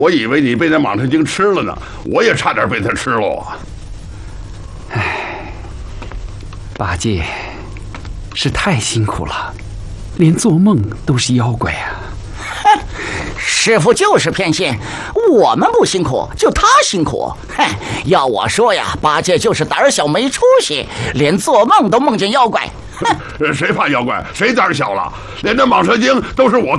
我以为你被那蟒蛇精吃了呢，我也差点被它吃了啊！ 唉，八戒是太辛苦了，连做梦都是妖怪啊！ 哼，师傅就是偏心，我们不辛苦，就他辛苦。哼，要我说呀，八戒就是胆小没出息，连做梦都梦见妖怪。 谁怕妖怪？谁胆小了？连那蟒蛇精都是我